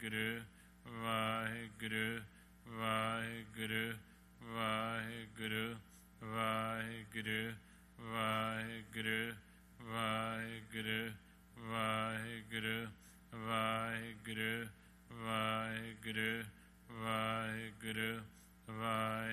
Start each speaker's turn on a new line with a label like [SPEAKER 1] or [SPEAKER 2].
[SPEAKER 1] Waheguru Waheguru Waheguru Waheguru Waheguru Waheguru Waheguru Waheguru Waheguru Waheguru Waheguru Waheguru Waheguru